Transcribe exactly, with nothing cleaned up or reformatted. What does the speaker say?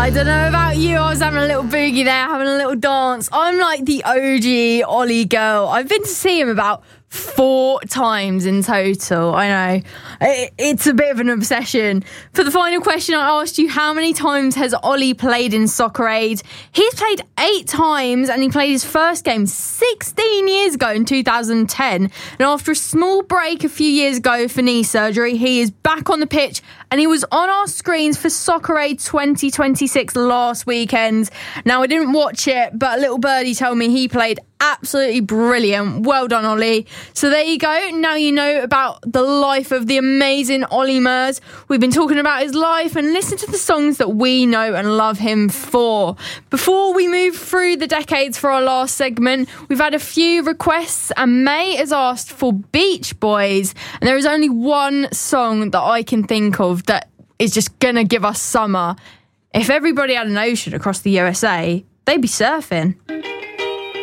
I don't know about you, I was having a little boogie there, having a little dance. I'm like the O G Ollie girl. I've been to see him about four times in total. I know. It, it's a bit of an obsession. For the final question, I asked you, how many times has Ollie played in Soccer Aid? He's played eight times, and he played his first game sixteen years ago in two thousand ten. And after a small break a few years ago for knee surgery, he is back on the pitch, and he was on our screens for Soccer Aid twenty twenty-six last weekend. Now, I didn't watch it, but a little birdie told me he played absolutely brilliant. Well done, Ollie. So there you go. Now you know about the life of the amazing Ollie Murs. We've been talking about his life and listen to the songs that we know and love him for. Before we move through the decades for our last segment, we've had a few requests, and May has asked for Beach Boys. And there is only one song that I can think of that is just going to give us summer. If everybody had an ocean across the U S A, they'd be surfing.